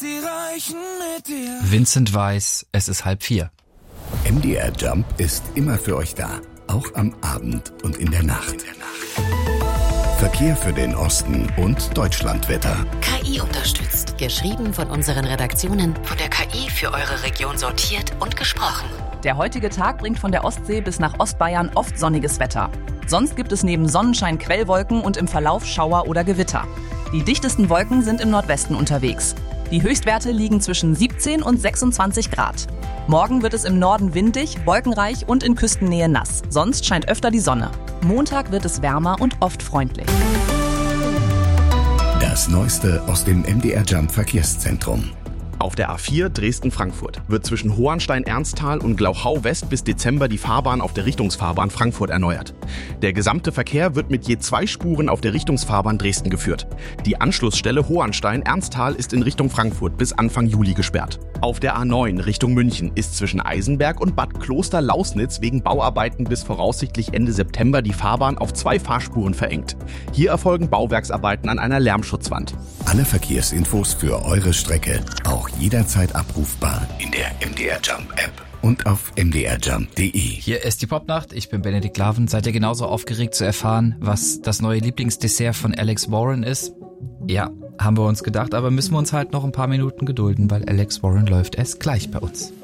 sie reichen mit dir. Vincent weiß, es ist 3:30. MDR Jump ist immer für euch da, auch am Abend und in der Nacht. Verkehr für den Osten und Deutschlandwetter. KI unterstützt. Geschrieben von unseren Redaktionen, von der KI für eure Region sortiert und gesprochen. Der heutige Tag bringt von der Ostsee bis nach Ostbayern oft sonniges Wetter. Sonst gibt es neben Sonnenschein Quellwolken und im Verlauf Schauer oder Gewitter. Die dichtesten Wolken sind im Nordwesten unterwegs. Die Höchstwerte liegen zwischen 17 und 26 Grad. Morgen wird es im Norden windig, wolkenreich und in Küstennähe nass. Sonst scheint öfter die Sonne. Montag wird es wärmer und oft freundlich. Das Neueste aus dem MDR Jump Verkehrszentrum. Auf der A4 Dresden-Frankfurt wird zwischen Hohenstein-Ernsthal und Glauchau-West bis Dezember die Fahrbahn auf der Richtungsfahrbahn Frankfurt erneuert. Der gesamte Verkehr wird mit je 2 Spuren auf der Richtungsfahrbahn Dresden geführt. Die Anschlussstelle Hohenstein-Ernsthal ist in Richtung Frankfurt bis Anfang Juli gesperrt. Auf der A9 Richtung München ist zwischen Eisenberg und Bad Kloster-Lausnitz wegen Bauarbeiten bis voraussichtlich Ende September die Fahrbahn auf 2 Fahrspuren verengt. Hier erfolgen Bauwerksarbeiten an einer Lärmschutzwand. Alle Verkehrsinfos für eure Strecke auch jederzeit abrufbar in der MDR Jump App und auf mdrjump.de. Hier ist die Popnacht, ich bin Benedikt Laven. Seid ihr genauso aufgeregt zu erfahren, was das neue Lieblingsdessert von Alex Warren ist? Ja, haben wir uns gedacht, aber müssen wir uns halt noch ein paar Minuten gedulden, weil Alex Warren läuft erst gleich bei uns.